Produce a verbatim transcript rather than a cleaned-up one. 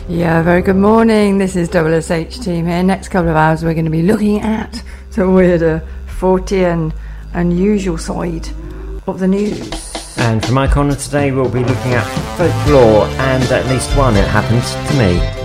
Yeah, very good morning. This is W S H team here. Next couple of hours we're going to be looking at the weirder, faulty and unusual side of the news. And for my corner today we'll be looking at folklore, and at least one, it happens to me.